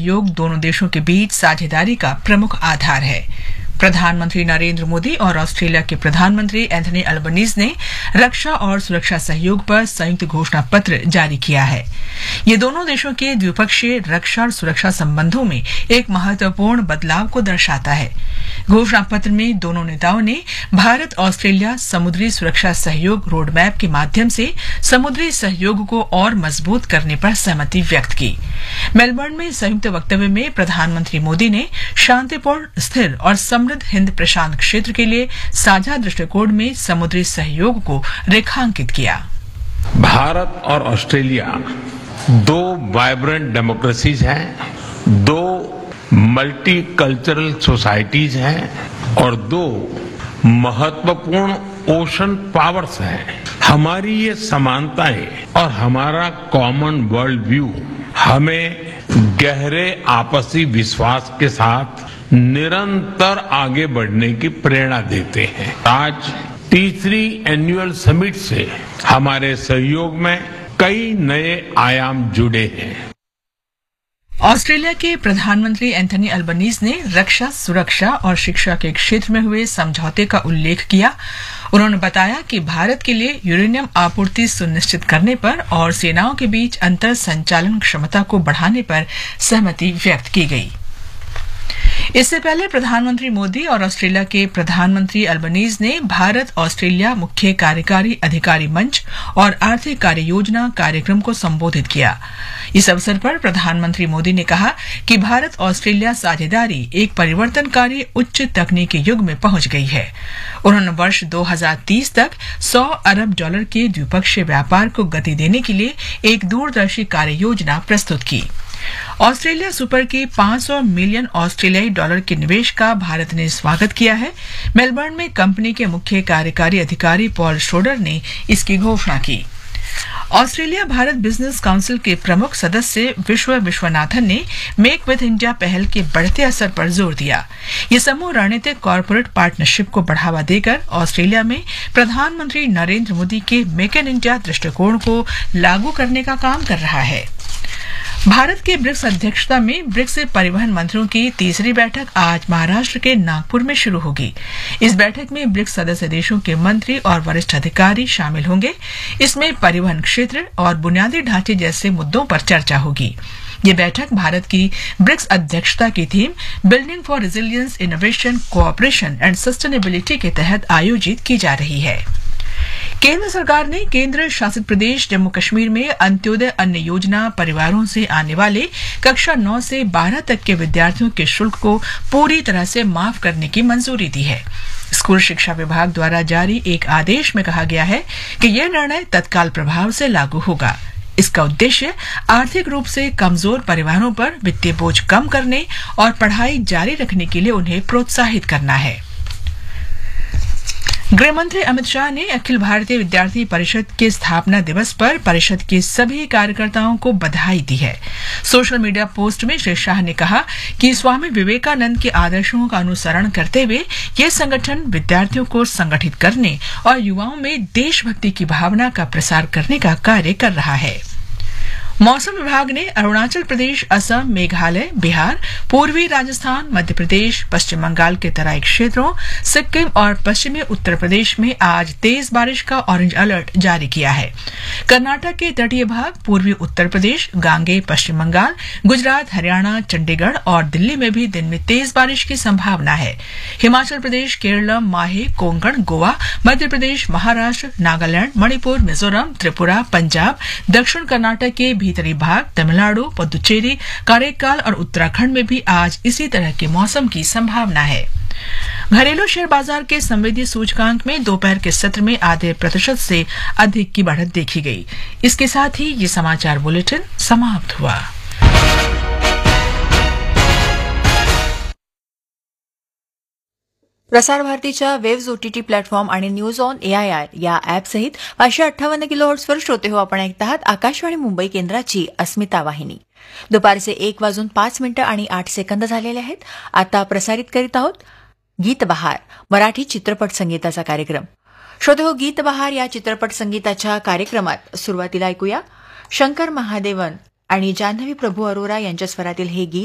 सहयोग दोनों देशों के बीच साझेदारी का प्रमुख आधार है। प्रधानमंत्री नरेंद्र मोदी और ऑस्ट्रेलिया के प्रधानमंत्री एंथनी अल्बनीज ने रक्षा और सुरक्षा सहयोग पर संयुक्त घोषणा पत्र जारी किया है। ये दोनों देशों के द्विपक्षीय रक्षा और सुरक्षा संबंधों में एक महत्वपूर्ण बदलाव को दर्शाता है। घोषणा पत्र में दोनों नेताओं ने भारत ऑस्ट्रेलिया समुद्री सुरक्षा सहयोग रोडमैप के माध्यम से समुद्री सहयोग को और मजबूत करने पर सहमति व्यक्त की। मेलबर्न में संयुक्त वक्तव्य में प्रधानमंत्री मोदी ने शांतिपूर्ण, स्थिर और समृद्ध हिंद प्रशांत क्षेत्र के लिए साझा दृष्टिकोण में समुद्री सहयोग को रेखांकित किया। भारत और ऑस्ट्रेलिया दो वाइब्रेंट डेमोक्रेसीज हैं, दो मल्टी कल्चरल सोसाइटीज हैं और दो महत्वपूर्ण ओशन पावर्स हैं। हमारी ये समानताएं और हमारा कॉमन वर्ल्ड व्यू हमें गहरे आपसी विश्वास के साथ निरंतर आगे बढ़ने की प्रेरणा देते हैं। आज तीसरी एनुअल समिट से हमारे सहयोग में कई नए आयाम जुड़े हैं। ऑस्ट्रेलिया के प्रधानमंत्री एंथनी अल्बनीज ने रक्षा, सुरक्षा और शिक्षा के क्षेत्र में हुए समझौते का उल्लेख किया। उन्होंने बताया कि भारत के लिए यूरेनियम आपूर्ति सुनिश्चित करने पर और सेनाओं के बीच अंतर संचालन क्षमता को बढ़ाने पर सहमति व्यक्त की गई। इससे पहले प्रधानमंत्री मोदी और ऑस्ट्रेलिया के प्रधानमंत्री अल्बनीज ने भारत ऑस्ट्रेलिया मुख्य कार्यकारी अधिकारी मंच और आर्थिक कार्य योजना कार्यक्रम को संबोधित किया। इस अवसर पर प्रधानमंत्री मोदी ने कहा कि भारत ऑस्ट्रेलिया साझेदारी एक परिवर्तनकारी उच्च तकनीकी युग में पहुंच गई है। उन्होंने वर्ष 2030 तक $100 अरब के द्विपक्षीय व्यापार को गति देने के लिए एक दूरदर्शी कार्य योजना प्रस्तुत की। ऑस्ट्रेलिया सुपर के $500 मिलियन ऑस्ट्रेलियाई डॉलर के निवेश का भारत ने स्वागत किया है। मेलबर्न में कंपनी के मुख्य कार्यकारी अधिकारी पॉल श्रोडर ने इसकी घोषणा की। ऑस्ट्रेलिया भारत बिजनेस काउंसिल के प्रमुख सदस्य विश्वनाथन ने मेक विद इंडिया पहल के बढ़ते असर पर जोर दिया। ये समूह रणनीतिक कॉरपोरेट पार्टनरशिप को बढ़ावा देकर ऑस्ट्रेलिया में प्रधानमंत्री नरेंद्र मोदी के मेक इन इंडिया दृष्टिकोण को लागू करने का काम कर रहा है। भारत के ब्रिक्स अध्यक्षता में ब्रिक्स परिवहन मंत्रियों की तीसरी बैठक आज महाराष्ट्र के नागपुर में शुरू होगी। इस बैठक में ब्रिक्स सदस्य देशों के मंत्री और वरिष्ठ अधिकारी शामिल होंगे। इसमें परिवहन क्षेत्र और बुनियादी ढांचे जैसे मुद्दों पर चर्चा होगी। ये बैठक भारत की ब्रिक्स अध्यक्षता की theme building for resilience, innovation, cooperation and sustainability के तहत आयोजित की जा रही है। केंद्र सरकार ने केंद्र शासित प्रदेश जम्मू कश्मीर में अंत्योदय अन्न योजना परिवारों से आने वाले कक्षा 9 से 12 तक के विद्यार्थियों के शुल्क को पूरी तरह से माफ करने की मंजूरी दी है। स्कूल शिक्षा विभाग द्वारा जारी एक आदेश में कहा गया है कि यह निर्णय तत्काल प्रभाव से लागू होगा। इसका उद्देश्य आर्थिक रूप से कमजोर परिवारों पर वित्तीय बोझ कम करने और पढ़ाई जारी रखने के लिए उन्हें प्रोत्साहित करना है। गृहमंत्री अमित शाह ने अखिल भारतीय विद्यार्थी परिषद के स्थापना दिवस पर परिषद के सभी कार्यकर्ताओं को बधाई दी है। सोशल मीडिया पोस्ट में श्री शाह ने कहा कि स्वामी विवेकानंद के आदर्शों का अनुसरण करते हुए यह संगठन विद्यार्थियों को संगठित करने और युवाओं में देशभक्ति की भावना का प्रसार करने का कार्य कर रहा है। मौसम विभाग ने अरुणाचल प्रदेश, असम, मेघालय, बिहार, पूर्वी राजस्थान, मध्य प्रदेश, पश्चिम बंगाल के तराई क्षेत्रों, सिक्किम और पश्चिमी उत्तर प्रदेश में आज तेज बारिश का ऑरेंज अलर्ट जारी किया है। कर्नाटक के तटीय भाग, पूर्वी उत्तर प्रदेश, गांगे, पश्चिम बंगाल, गुजरात, हरियाणा, चंडीगढ़ और दिल्ली में भी दिन में तेज बारिश की संभावना है। हिमाचल प्रदेश, केरलम, माहे, कोंकण, गोवा, मध्य प्रदेश, महाराष्ट्र, नागालैंड, मणिपुर, मिजोरम, त्रिपुरा, पंजाब, दक्षिण कर्नाटक के भीतरी भाग, तमिलनाडु, पुदुचेरी, कारेकाल और उत्तराखंड में भी आज इसी तरह के मौसम की संभावना है। घरेलू शेयर बाजार के संवेदी सूचकांक में दोपहर के सत्र में आधे प्रतिशत से अधिक की बढ़त देखी गई। इसके साथ ही ये समाचार बुलेटिन समाप्त हुआ। प्रसार भारतीच्या वेव्स ओटीटी प्लॅटफॉर्म आणि न्यूज ऑन एआयआर या ॲपसहित 558 किलोहर्ट्झवर श्रोते हो आपण ऐकत आहात आकाशवाणी मुंबई केंद्राची अस्मिता वाहिनी। दुपारचे 1:05 आणि 8 सेकंद झालेले आहेत। आता प्रसारित करीत आहोत गीत बहार, मराठी चित्रपट संगीताचा कार्यक्रम। श्रोते हो, गीत बहार या चित्रपट संगीताच्या कार्यक्रमात सुरुवातीला ऐकूया शंकर महादेवन आणि जान्हवी प्रभू अरोरा यांच्या स्वरातील हे गीत